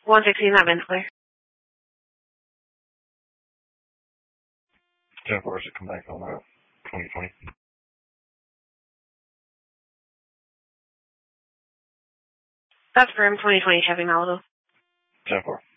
116, not been clear. 10-4 should come back on 2020. That's firm, 2020 Chevy Malibu. 10-4.